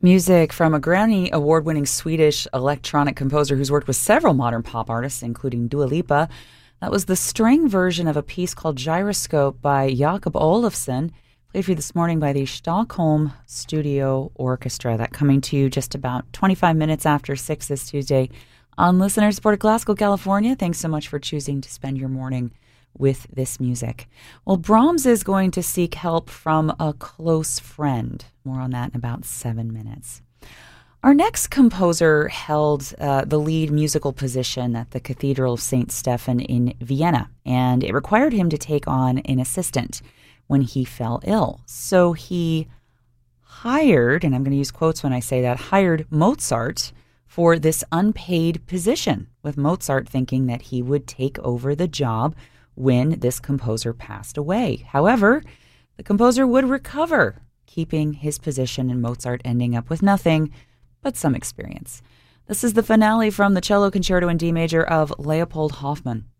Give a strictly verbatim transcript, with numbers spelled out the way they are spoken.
Music from a Grammy award-winning Swedish electronic composer who's worked with several modern pop artists, including Dua Lipa. That was the string version of a piece called Gyroscope by Jakob Olofsson, played for you this morning by the Stockholm Studio Orchestra. That coming to you just about twenty-five minutes after six this Tuesday on listener-supported Classical California. Thanks so much for choosing to spend your morning with this music. Well, Brahms is going to seek help from a close friend. More on that in about seven minutes. Our next composer held uh, the lead musical position at the Cathedral of Saint Stephen in Vienna, and it required him to take on an assistant when he fell ill. So he hired, and I'm going to use quotes when I say that, hired Mozart for this unpaid position, with Mozart thinking that he would take over the job when this composer passed away. However, the composer would recover, keeping his position, and Mozart ending up with nothing but some experience. This is the finale from the Cello Concerto in D major of Leopold Hoffmann.